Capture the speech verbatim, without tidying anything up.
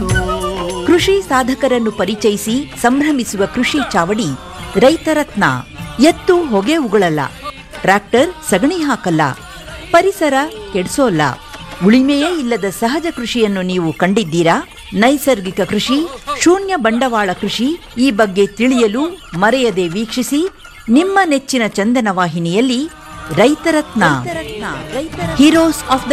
ಕೃಷಿ ಸಾಧಕರನ್ನು ಪರಿಚಯಿಸಿ ಸಂಭ್ರಮಿಸುವ ಕೃಷಿ ಚಾವಡಿ ರೈತರತ್ನ. ಎತ್ತು ಹೊಗೆ ಉಗುಳಲ್ಲ, ಟ್ರ್ಯಾಕ್ಟರ್ ಸಗಣಿ ಹಾಕಲ್ಲ, ಪರಿಸರ ಕೆಡಿಸೋಲ್ಲ, ಉಳಿಮೆಯೇ ಇಲ್ಲದ ಸಹಜ ಕೃಷಿಯನ್ನು ನೀವು ಕಂಡಿದ್ದೀರಾ? ನೈಸರ್ಗಿಕ ಕೃಷಿ, ಶೂನ್ಯ ಬಂಡವಾಳ ಕೃಷಿ ಈ ಬಗ್ಗೆ ತಿಳಿಯಲು ಮರೆಯದೆ ವೀಕ್ಷಿಸಿ ನಿಮ್ಮ ನೆಚ್ಚಿನ ಚಂದನ ವಾಹಿನಿಯಲ್ಲಿ ರೈತರತ್ನ. Heroes of the